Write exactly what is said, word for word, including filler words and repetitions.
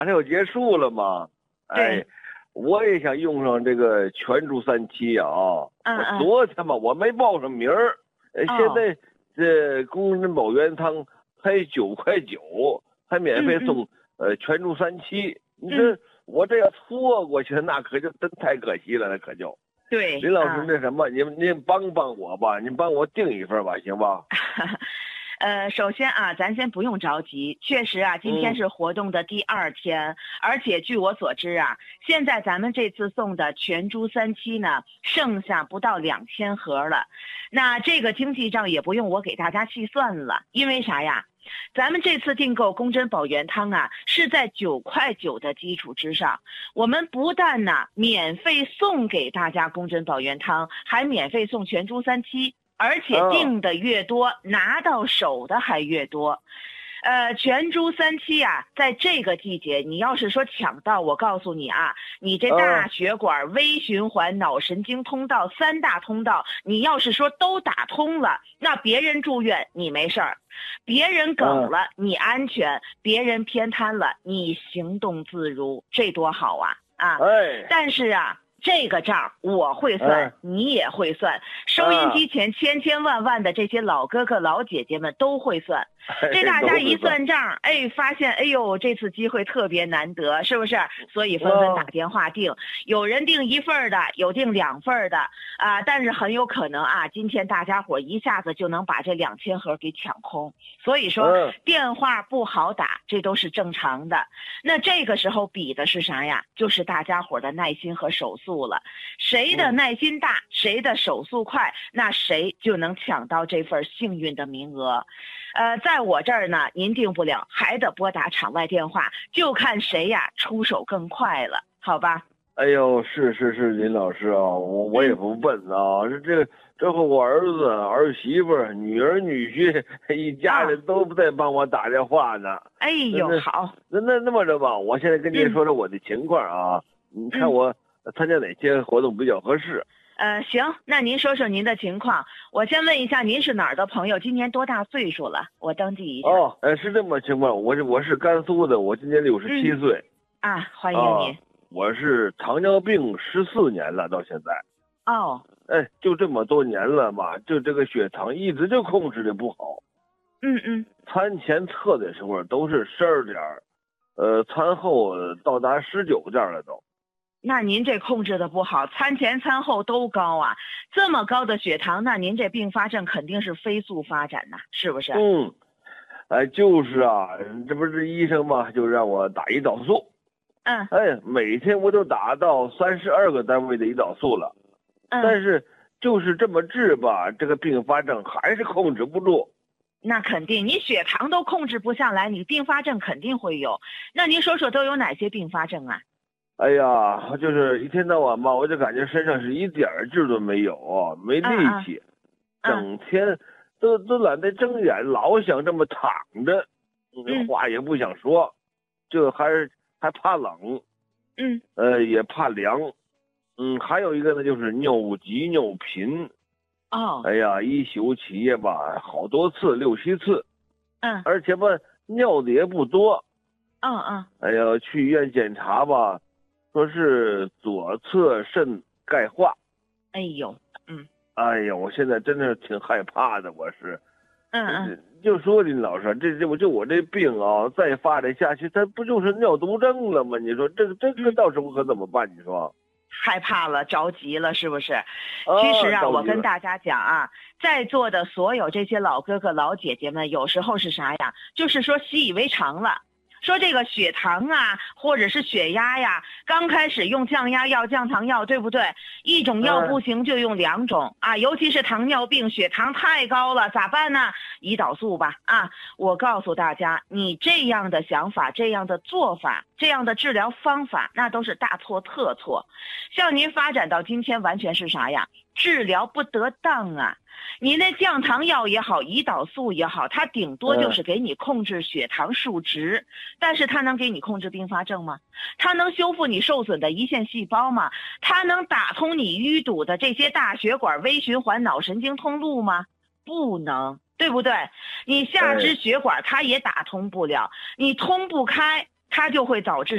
马上要结束了嘛，哎，我也想用上这个全猪三七啊。 嗯嗯。 我昨天吧，我没报上名儿，呃， 哦、 现在这宫珍宝元汤才九块九，还免费送、嗯嗯、呃全猪三七。你这、嗯、我这要错过去，那可就真太可惜了，那可就。 对， 林老师，那什么，您、啊、您帮帮我吧，您帮我订一份吧，行吧？ 呃，首先啊，咱先不用着急。确实啊，今天是活动的第二天，嗯、而且据我所知啊，现在咱们这次送的全猪三七呢，剩下不到两千盒了。那这个经济账也不用我给大家细算了，因为啥呀？咱们这次订购宫珍宝元汤啊，是在九块九的基础之上，我们不但呢免费送给大家宫珍宝元汤，还免费送全猪三七。而且订的越多、哦、拿到手的还越多。呃，全猪三七啊，在这个季节，你要是说抢到，我告诉你啊，你这大血管、哦、微循环、脑神经通道三大通道，你要是说都打通了，那别人住院你没事儿，别人梗了、哦、你安全，别人偏瘫了你行动自如，这多好啊啊！ 哎， 但是啊。这个账我会算、嗯、你也会算，收音机前千千万万的这些老哥哥老姐姐们都会算，这大家一算账，哎，发现哎呦这次机会特别难得，是不是？所以纷纷打电话订、哦、有人订一份的，有订两份的啊、呃，但是很有可能啊今天大家伙一下子就能把这两千盒给抢空，所以说、嗯、电话不好打，这都是正常的。那这个时候比的是啥呀？就是大家伙的耐心和手速了，谁的耐心大、嗯、谁的手速快，那谁就能抢到这份幸运的名额。呃，在我这儿呢，您订不了，还得拨打场外电话，就看谁呀出手更快了，好吧？ 哎呦，是是是，林老师啊，我我也不笨啊，这、嗯、这这和我儿子、儿媳妇、女儿、女婿一家人都在帮我打电话呢。啊、 哎呦，好， 那那那么着吧，我现在跟您说说我的情况啊，嗯、你看我参加哪些活动比较合适？ 呃，行，那您说说您的情况。我先问一下，您是哪儿的朋友？今年多大岁数了？我登记一下。 哦，呃，是这么情况，我是我是甘肃的，我今年六十七岁。 嗯、啊，欢迎您、啊。 我是糖尿病十四年了，到现在。 哦。 哎，就这么多年了嘛，就这个血糖一直就控制的不好。 嗯嗯。 餐前测的时候都是十二点，呃，餐后到达十九点了都。 那您这控制的不好，餐前餐后都高啊，这么高的血糖，那您这并发症肯定是飞速发展呐，是不是？ 嗯，哎，就是啊，这不是医生嘛，就让我打胰岛素。 嗯。 哎，每天我都打到三十二个单位的胰岛素了。 嗯。 但是就是这么治吧，这个并发症还是控制不住。 那肯定，你血糖都控制不下来，你并发症肯定会有。那您说说都有哪些并发症啊？ 哎呀，就是一天到晚吧，我就感觉身上是一点劲都没有，没力气， 嗯嗯、 整天都都懒得睁眼，老想这么躺着， 嗯、 话也不想说，就还是还怕冷， 嗯， 呃，也怕凉，嗯，还有一个呢，就是尿急尿频， 哦， 哎呀，一宿起夜吧，好多次，六七次， 嗯， 而且吧，尿的也不多， 嗯嗯， 哎呀，去医院检查吧。说是左侧肾钙化， 哎呦，嗯， 哎呀，我现在真的是挺害怕的，我是， 嗯嗯， 就说林老师，这这我就我这病啊，再发展下去，它不就是尿毒症了吗？你说这个这个到时候可怎么办？你说， 害怕了，着急了，是不是？其实啊，我跟大家讲啊，在座的所有这些老哥哥老姐姐们，有时候是啥呀？就是说习以为常了。说这个血糖啊，或者是血压呀，刚开始用降压药、降糖药，对不对？一种药不行就用两种、嗯、啊，尤其是糖尿病，血糖太高了，咋办呢？胰岛素吧啊！我告诉大家，你这样的想法、这样的做法、这样的治疗方法，那都是大错特错。像您发展到今天，完全是啥呀？治疗不得当啊！你那降糖药也好，胰岛素也好，它顶多就是给你控制血糖数值，但是它能给你控制并发症吗？它能修复你受损的胰腺细胞吗？它能打通你淤堵的这些大血管、微循环、脑神经通路吗？不能，对不对？你下肢血管它也打通不了，你通不开，它就会导致